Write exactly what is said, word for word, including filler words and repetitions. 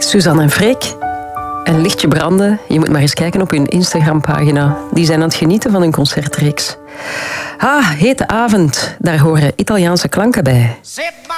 Suzanne en Freek. Een lichtje branden. Je moet maar eens kijken op hun Instagram-pagina. Die zijn aan het genieten van hun concertreeks. Ah, hete avond. Daar horen Italiaanse klanken bij.